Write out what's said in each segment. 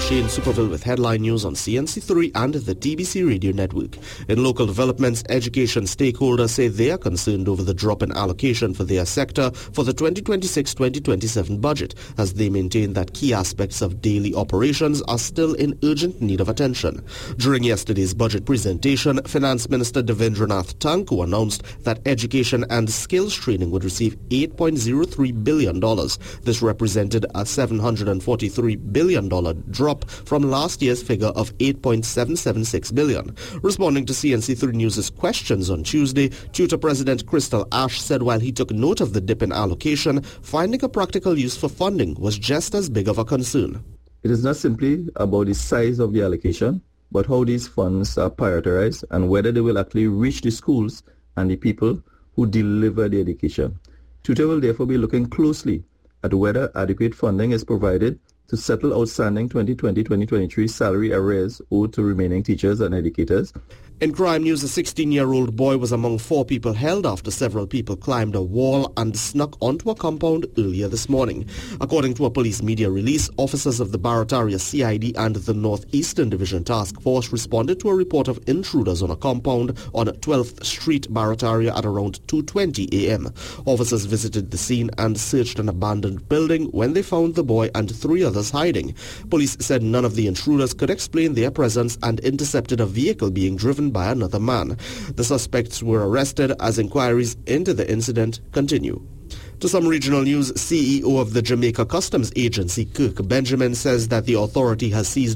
Shane Superville with headline news on CNC3 and the TBC Radio Network. In local developments, education stakeholders say they are concerned over the drop in allocation for their sector for the 2026-2027 budget, as they maintain that key aspects of daily operations are still in urgent need of attention. During yesterday's budget presentation, Finance Minister Devendranath Tanku announced that education and skills training would receive $8.03 billion. This represented a $743 billion drop from last year's figure of $8.776 billion. Responding to CNC3 News' questions on Tuesday, Tutor President Crystal Ash said while he took note of the dip in allocation, finding a practical use for funding was just as big of a concern. It is not simply about the size of the allocation, but how these funds are prioritized and whether they will actually reach the schools and the people who deliver the education. Tutor will therefore be looking closely at whether adequate funding is provided to settle outstanding 2020-2023 salary arrears owed to remaining teachers and educators. In crime news, a 16-year-old boy was among 4 people held after several people climbed a wall and snuck onto a compound earlier this morning. According to a police media release, officers of the Barataria CID and the Northeastern Division Task Force responded to a report of intruders on a compound on 12th Street, Barataria at around 2:20 a.m. Officers visited the scene and searched an abandoned building when they found the boy and 3 others hiding. Police said none of the intruders could explain their presence and intercepted a vehicle being driven by another man. The suspects were arrested as inquiries into the incident continue. To some regional news, CEO of the Jamaica Customs Agency, Kirk Benjamin, says that the authority has seized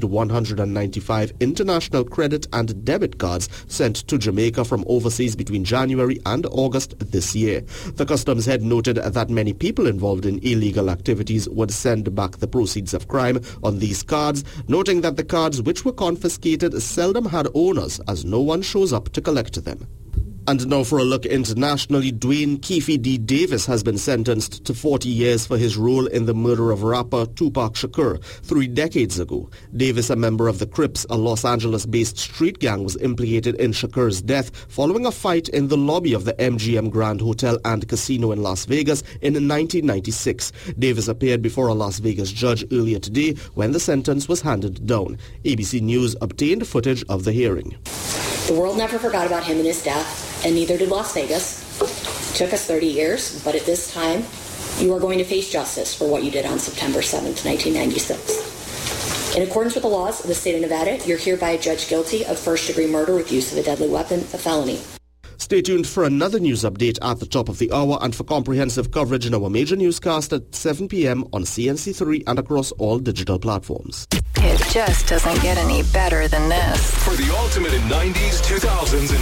195 international credit and debit cards sent to Jamaica from overseas between January and August this year. The customs head noted that many people involved in illegal activities would send back the proceeds of crime on these cards, noting that the cards which were confiscated seldom had owners as no one shows up to collect them. And now for a look internationally, Dwayne Keefe D. Davis has been sentenced to 40 years for his role in the murder of rapper Tupac Shakur 3 decades ago. Davis, a member of the Crips, a Los Angeles-based street gang, was implicated in Shakur's death following a fight in the lobby of the MGM Grand Hotel and Casino in Las Vegas in 1996. Davis appeared before a Las Vegas judge earlier today when the sentence was handed down. ABC News obtained footage of the hearing. The world never forgot about him and his death, and neither did Las Vegas. It took us 30 years, but at this time, you are going to face justice for what you did on September 7th, 1996. In accordance with the laws of the state of Nevada, you're hereby judged guilty of first-degree murder with use of a deadly weapon, a felony. Stay tuned for another news update at the top of the hour and for comprehensive coverage in our major newscast at 7 p.m. on CNC3 and across all digital platforms. It just doesn't get any better than this. For the ultimate in 90s, 2000s, and